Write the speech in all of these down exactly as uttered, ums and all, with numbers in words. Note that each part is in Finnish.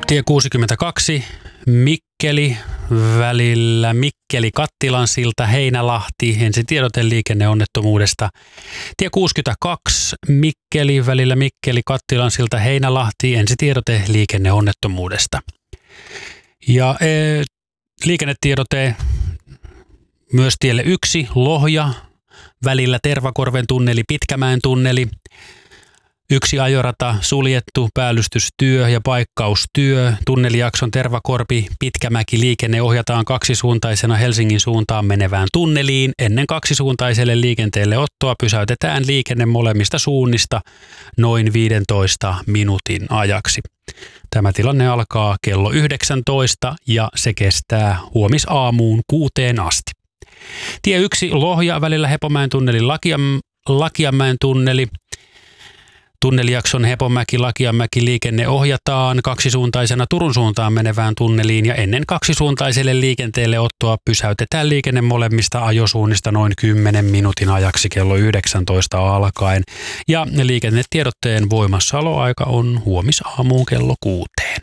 Tie kuusikymmentäkaksi, Mikkeli, välillä Mikkeli-Kattilansilta, Heinälahti, ensitiedote liikenneonnettomuudesta. Tie kuusikymmentäkaksi, Mikkeli, välillä Mikkeli-Kattilansilta, Heinälahti, ensitiedote liikenneonnettomuudesta. Ja e, liikennetiedote myös tielle yksi, Lohja, välillä Tervakorven tunneli, Pitkämäen tunneli. Yksi ajorata suljettu, päällystystyö ja paikkaustyö. Tunnelijakson Tervakorpi Pitkämäki liikenne ohjataan kaksisuuntaisena Helsingin suuntaan menevään tunneliin. Ennen kaksisuuntaiselle liikenteelle ottoa pysäytetään liikenne molemmista suunnista noin viidentoista minuutin ajaksi. Tämä tilanne alkaa kello yhdeksäntoista ja se kestää huomisaamuun kuuteen asti. Tie yksi, Lohja, välillä Hepomäen tunneli, Lakian, Lakianmäen tunneli. Tunnelijakson Hepomäki-Lakianmäki liikenne ohjataan kaksisuuntaisena Turun suuntaan menevään tunneliin ja ennen kaksisuuntaiselle liikenteelle ottoa pysäytetään liikenne molemmista ajosuunnista noin kymmenen minuutin ajaksi kello yhdeksäntoista alkaen. Ja liikennetiedotteen voimassaoloaika on huomisaamuun kello kuuteen.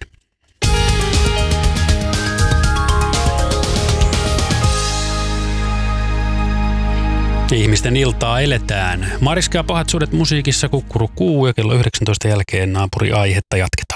Ihmisten iltaa eletään. Mariska ja pahat suudet musiikissa, Kukkuru Kuu ja kello yhdeksäntoista jälkeen naapuri aihetta jatketaan.